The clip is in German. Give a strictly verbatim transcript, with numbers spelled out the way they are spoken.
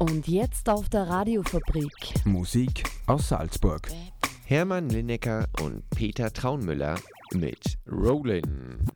Und jetzt auf der Radiofabrik. Musik aus Salzburg. Hermann Lineker und Peter Traunmüller mit Rollin'.